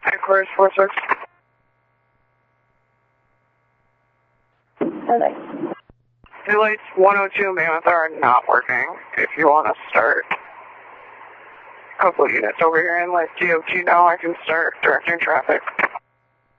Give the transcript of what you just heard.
Headquarters 46. Perfect. Lights 102 Mammoth are not working. If you want to start a couple units over here and let DOT know, I can start directing traffic.